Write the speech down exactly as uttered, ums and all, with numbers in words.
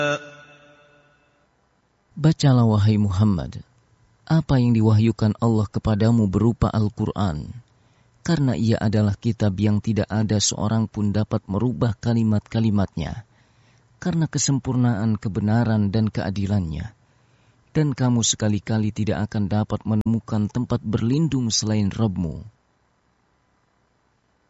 Bacalah wahai Muhammad, apa yang diwahyukan Allah kepadamu berupa Al-Quran, karena ia adalah kitab yang tidak ada seorang pun dapat merubah kalimat-kalimatnya, karena kesempurnaan kebenaran dan keadilannya. Dan kamu sekali-kali tidak akan dapat menemukan tempat berlindung selain Rabb-Mu.